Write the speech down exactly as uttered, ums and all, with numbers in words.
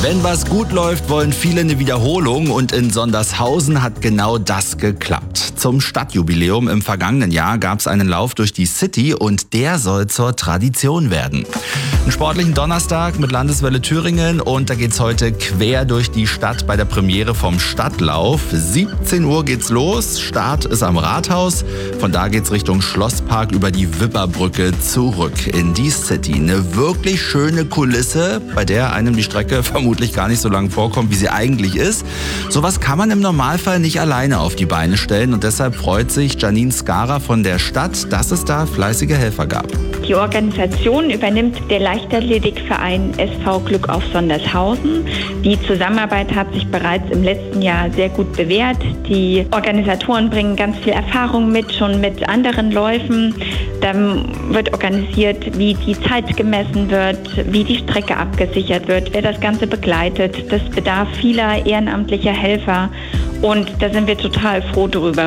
Wenn was gut läuft, wollen viele eine Wiederholung und in Sondershausen hat genau das geklappt. Zum Stadtjubiläum im vergangenen Jahr gab es einen Lauf durch die City und der soll zur Tradition werden. Einen sportlichen Donnerstag mit Landeswelle Thüringen und da geht's heute quer durch die Stadt bei der Premiere vom Stadtlauf. siebzehn Uhr geht's los, Start ist am Rathaus. Von da geht's Richtung Schlosspark über die Wipperbrücke zurück in die City. Eine wirklich schöne Kulisse, bei der einem die Strecke vermutlich gar nicht so lang vorkommt, wie sie eigentlich ist. Sowas kann man im Normalfall nicht alleine auf die Beine stellen und deshalb freut sich Janine Skara von der Stadt, dass es da fleißige Helfer gab. Die Organisation übernimmt der Leichtathletikverein S V Glück auf Sondershausen. Die Zusammenarbeit hat sich bereits im letzten Jahr sehr gut bewährt. Die Organisatoren bringen ganz viel Erfahrung mit, schon mit anderen Läufen. Dann wird organisiert, wie die Zeit gemessen wird, wie die Strecke abgesichert wird, wer das Ganze begleitet. Das bedarf vieler ehrenamtlicher Helfer und da sind wir total froh drüber.